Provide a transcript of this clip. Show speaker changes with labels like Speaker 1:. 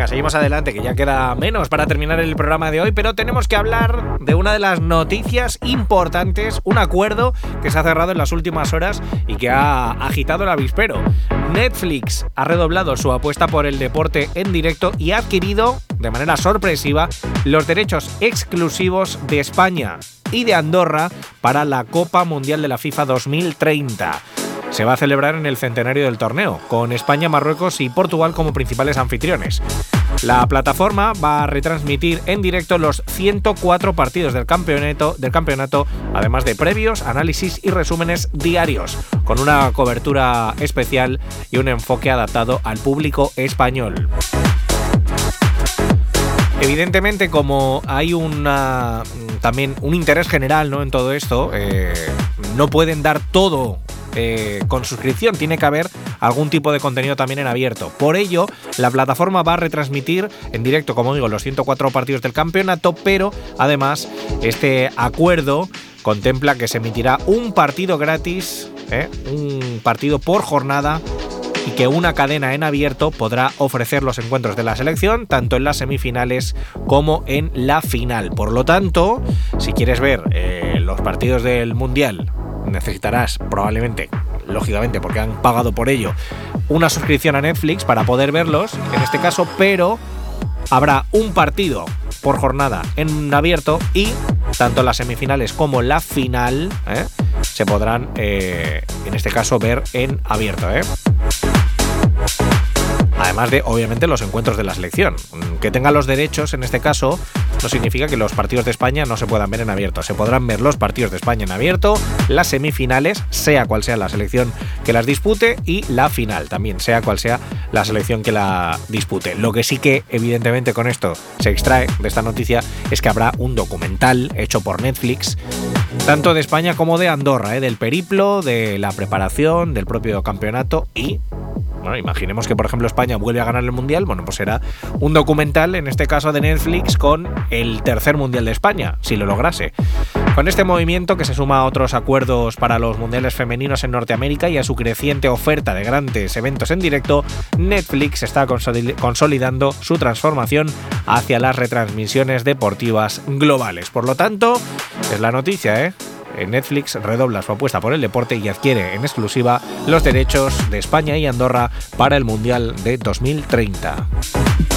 Speaker 1: Venga, seguimos adelante, que ya queda menos para terminar el programa de hoy, pero tenemos que hablar de una de las noticias importantes, un acuerdo que se ha cerrado en las últimas horas y que ha agitado el avispero. Netflix ha redoblado su apuesta por el deporte en directo y ha adquirido, de manera sorpresiva, los derechos exclusivos de España y de Andorra para la Copa Mundial de la FIFA 2030. Se va a celebrar en el centenario del torneo, con España, Marruecos y Portugal como principales anfitriones. La plataforma va a retransmitir en directo los 104 partidos del campeonato, además de previos, análisis y resúmenes diarios, con una cobertura especial y un enfoque adaptado al público español. Evidentemente, como hay también un interés general, ¿no?, en todo esto, no pueden dar todo con suscripción, tiene que haber algún tipo de contenido también en abierto. Por ello, la plataforma va a retransmitir en directo, como digo, los 104 partidos del campeonato, pero además este acuerdo contempla que se emitirá un partido gratis, un partido por jornada, y que una cadena en abierto podrá ofrecer los encuentros de la selección tanto en las semifinales como en la final. Por lo tanto, si quieres ver los partidos del Mundial, necesitarás probablemente, lógicamente porque han pagado por ello, una suscripción a Netflix para poder verlos, en este caso, pero habrá un partido por jornada en abierto y tanto las semifinales como la final se podrán, en este caso, ver en abierto. Además de, obviamente, los encuentros de la selección. Que tenga los derechos, en este caso, no significa que los partidos de España no se puedan ver en abierto. Se podrán ver los partidos de España en abierto, las semifinales, sea cual sea la selección que las dispute, y la final también, sea cual sea la selección que la dispute. Lo que sí que, evidentemente, con esto se extrae de esta noticia es que habrá un documental hecho por Netflix, tanto de España como de Andorra, del periplo, de la preparación, del propio campeonato y... Bueno, imaginemos que, por ejemplo, España vuelve a ganar el Mundial, bueno, pues será un documental, en este caso de Netflix, con el tercer Mundial de España, si lo lograse. Con este movimiento, que se suma a otros acuerdos para los mundiales femeninos en Norteamérica y a su creciente oferta de grandes eventos en directo, Netflix está consolidando su transformación hacia las retransmisiones deportivas globales. Por lo tanto, es la noticia, Netflix redobla su apuesta por el deporte y adquiere en exclusiva los derechos de España y Andorra para el Mundial de 2030.